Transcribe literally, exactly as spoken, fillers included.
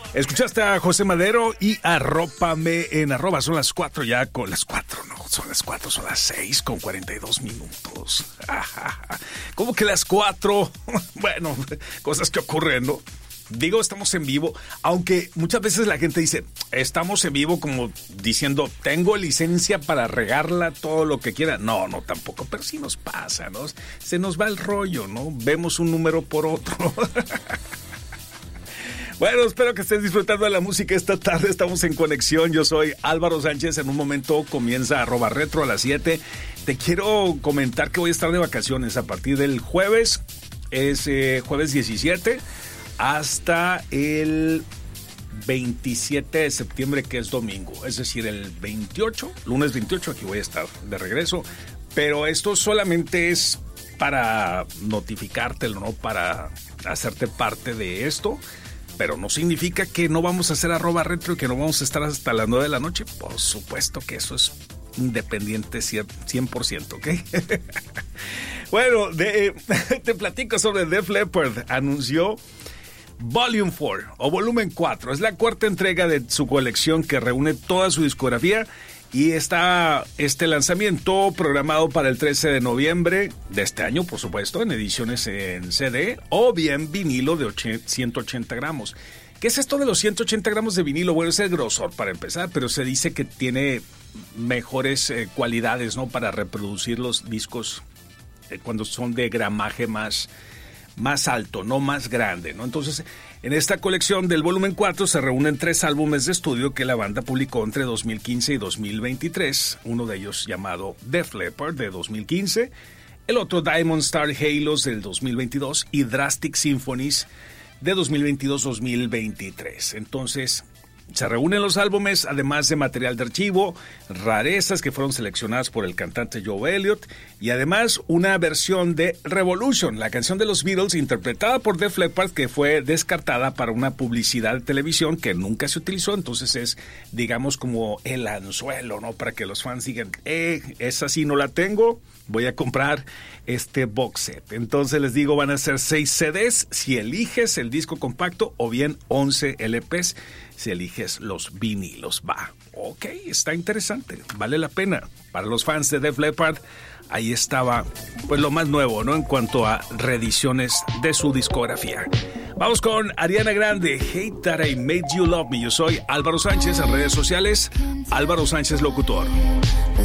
Escuchaste a José Madero y Arrópame en arroba. Son las cuatro ya, con las cuatro, no, son las cuatro, son las seis con cuarenta y dos minutos. ¿Cómo que las cuatro? Bueno, cosas que ocurren, ¿no? Digo, estamos en vivo, aunque muchas veces la gente dice, estamos en vivo como diciendo, tengo licencia para regarla todo lo que quiera. No, no, tampoco, pero sí nos pasa, ¿no? Se nos va el rollo, ¿no? Vemos un número por otro. Bueno, espero que estés disfrutando de la música esta tarde. Estamos en conexión. Yo soy Álvaro Sánchez. En un momento comienza arroba retro a las siete. Te quiero comentar que voy a estar de vacaciones a partir del jueves. Es eh, jueves diecisiete hasta el veintisiete de septiembre, que es domingo. Es decir, el veintiocho, lunes veintiocho, aquí voy a estar de regreso. Pero esto solamente es para notificártelo, ¿no? Para hacerte parte de esto. Pero no significa que no vamos a hacer arroba retro y que no vamos a estar hasta las nueve de la noche. Por supuesto que eso es independiente cien por ciento, ¿ok? Bueno, de, te platico sobre Def Leppard. Anunció Volume cuatro o Volumen cuatro. Es la cuarta entrega de su colección que reúne toda su discografía. Y está este lanzamiento programado para el trece de noviembre de este año, por supuesto, en ediciones en C D o bien vinilo de ciento ochenta gramos. ¿Qué es esto de los ciento ochenta gramos de vinilo? Bueno, es el grosor para empezar, pero se dice que tiene mejores eh, cualidades, ¿no? Para reproducir los discos eh, cuando son de gramaje más, más alto, no más grande, ¿no? Entonces, en esta colección del volumen cuatro se reúnen tres álbumes de estudio que la banda publicó entre dos mil quince y dos mil veintitrés. Uno de ellos llamado Def Leppard de dos mil quince, el otro Diamond Star Halos del dos mil veintidós y Drastic Symphonies de dos mil veintidós a dos mil veintitrés. Entonces, se reúnen los álbumes, además de material de archivo, rarezas que fueron seleccionadas por el cantante Joe Elliott y además una versión de Revolution, la canción de los Beatles interpretada por Def Leppard, que fue descartada para una publicidad de televisión que nunca se utilizó. Entonces es, digamos, como el anzuelo, ¿no? Para que los fans digan, eh, esa sí no la tengo, voy a comprar este box set. Entonces les digo, van a ser seis C Ds si eliges el disco compacto o bien once L Ps si eliges los vinilos. Va, ok, está interesante, vale la pena. Para los fans de Def Leppard, ahí estaba pues lo más nuevo, ¿no? En cuanto a reediciones de su discografía. Vamos con Ariana Grande, Hate That I Made You Love Me. Yo soy Álvaro Sánchez, en redes sociales, Álvaro Sánchez Locutor.